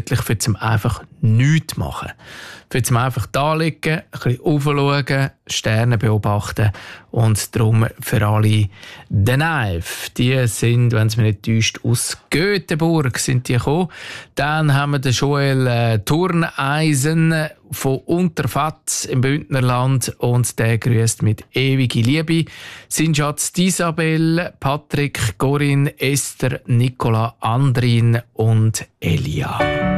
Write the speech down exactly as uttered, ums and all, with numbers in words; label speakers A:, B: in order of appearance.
A: gemütlich für zum einfach nichts machen. Für zum einfach da liegen, ein bisschen aufschauen, Sterne beobachten und darum für alle «The Knife». Die sind, wenn es mich nicht täuscht, aus Göteborg sind die gekommen. Dann haben wir den Joel äh, Turneisen von Unterfatz im Bündnerland und der grüßt mit «Ewige Liebe». Sein Schatz Isabel, Patrick, Corinne, Esther, Nicola, Andrin und Elia.